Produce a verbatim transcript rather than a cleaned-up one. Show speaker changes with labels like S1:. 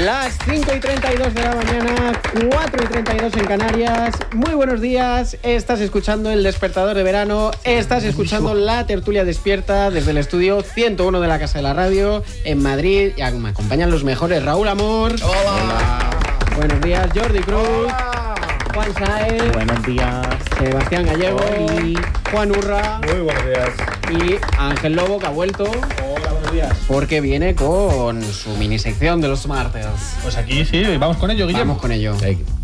S1: Las cinco y treinta y dos de la mañana, cuatro y treinta y dos en Canarias. Muy buenos días, estás escuchando El Despertador de Verano, estás escuchando La Tertulia Despierta desde el estudio ciento uno de la Casa de la Radio en Madrid. Y me acompañan los mejores: Raúl Amor.
S2: Hola. Hola.
S1: Buenos días, Jordi Cruz.
S2: Hola.
S1: Juan Saez.
S3: Buenos días.
S1: Sebastián Gallego.
S3: Hola.
S1: Juan Urra.
S2: Muy buenos días.
S1: Y Ángel Lobo, que ha vuelto.
S2: Hola, buenos días.
S1: Porque viene con su mini sección de los martes.
S2: Pues aquí sí, vamos con ello, Guillermo.
S1: Vamos con ello.
S2: Sí.